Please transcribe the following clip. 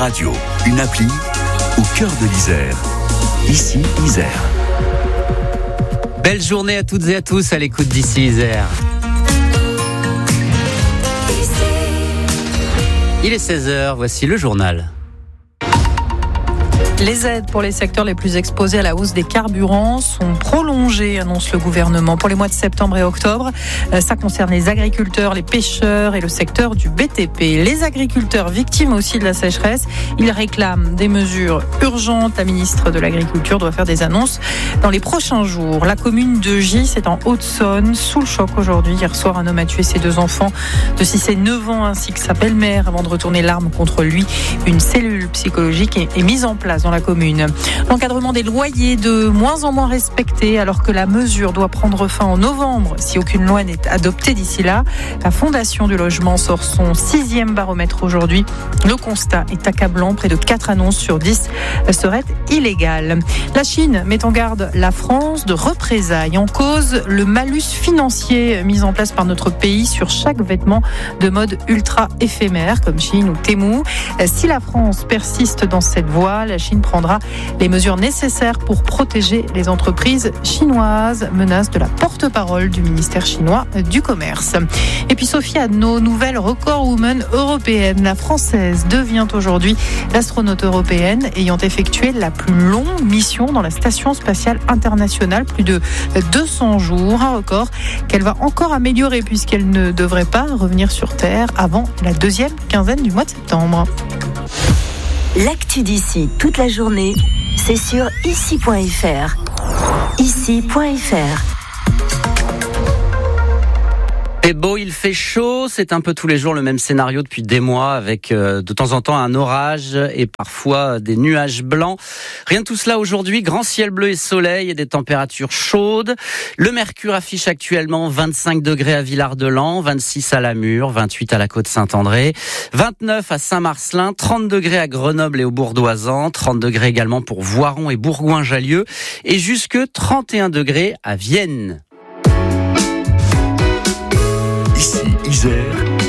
radio, une appli au cœur de l'Isère. Ici, Isère. Belle journée à toutes et à tous à l'écoute d'ici Isère. Il est 16h, voici le journal. Les aides pour les secteurs les plus exposés à la hausse des carburants sont prolongées, annonce le gouvernement, pour les mois de septembre et octobre. Ça concerne les agriculteurs, les pêcheurs et le secteur du BTP. Les agriculteurs, victimes aussi de la sécheresse, ils réclament des mesures urgentes. La ministre de l'Agriculture doit faire des annonces dans les prochains jours. La commune de Gis est en Haute-Saône, sous le choc aujourd'hui. Hier soir, un homme a tué ses 2 enfants de 6 et 9 ans ainsi que sa belle-mère avant de retourner l'arme contre lui. Une cellule psychologique est mise en place dans la commune. L'encadrement des loyers de moins en moins respecté alors que la mesure doit prendre fin en novembre si aucune loi n'est adoptée d'ici là. La Fondation du logement sort son 6e baromètre aujourd'hui. Le constat est accablant. Près de 4 annonces sur 10 seraient illégales. La Chine met en garde la France de représailles. En cause, le malus financier mis en place par notre pays sur chaque vêtement de mode ultra éphémère comme Chine ou Temu. Si la France persiste dans cette voie, la Chine prendra les mesures nécessaires pour protéger les entreprises chinoises. Menace de la porte-parole du ministère chinois du commerce. Et puis Sophie a nos nouvelles record woman européennes. La française devient aujourd'hui l'astronaute européenne ayant effectué la plus longue mission dans la station spatiale internationale, plus de 200 jours. Un record qu'elle va encore améliorer puisqu'elle ne devrait pas revenir sur Terre avant la 2e quinzaine du mois de septembre. L'actu d'ici toute la journée, c'est sur ici.fr. Ici.fr. C'est beau, il fait chaud, c'est un peu tous les jours le même scénario depuis des mois avec de temps en temps un orage et parfois des nuages blancs. Rien de tout cela aujourd'hui, grand ciel bleu et soleil et des températures chaudes. Le mercure affiche actuellement 25 degrés à Villard-de-Lans, 26 à Lamure, 28 à la Côte-Saint-André, 29 à Saint-Marcelin, 30 degrés à Grenoble et au Bourdoisan, 30 degrés également pour Voiron et Bourgoin-Jallieu et jusque 31 degrés à Vienne.